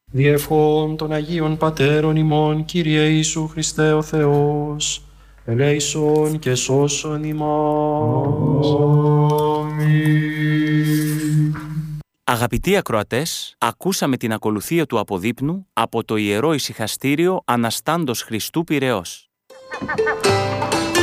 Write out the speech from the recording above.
Διευχών των Αγίων Πατέρων ημών, Κύριε Ιησού Χριστέ ο Θεός, ελέησον και σώσον ημάς. Αγαπητοί ακροατές, ακούσαμε την ακολουθία του αποδείπνου από το Ιερό Ησυχαστήριο Αναστάντος Χριστού Πειραιώς.